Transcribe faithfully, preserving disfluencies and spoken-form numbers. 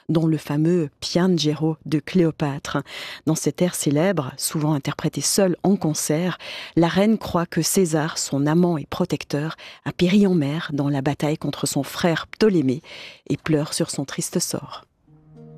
dont le fameux Piangero de Cléopâtre. Dans cet air célèbre, souvent interprété seul en concert, la reine croit que César, son amant et protecteur, a péri en mer dans la bataille contre son frère Ptolémée et pleure sur son triste sort.